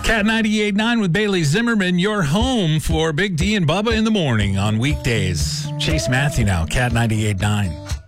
Cat 98.9 with Bailey Zimmerman, your home for Big D and Bubba in the morning on weekdays. Chase Matthew now, Cat 98.9.